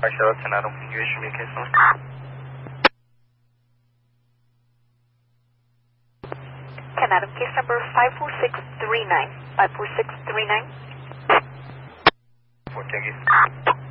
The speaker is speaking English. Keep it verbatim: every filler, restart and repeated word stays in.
Marcelo, ten Adam, can you issue me a case number? ten Adam, case number five four six three nine. five four six three nine. four, thank you.